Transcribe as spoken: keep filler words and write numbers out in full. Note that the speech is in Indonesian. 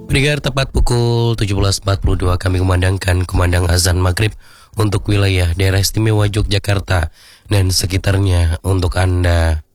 Pendengar, tepat pukul tujuh belas empat puluh dua kami kumandangkan kumandang azan maghrib untuk wilayah daerah istimewa Yogyakarta dan sekitarnya untuk Anda.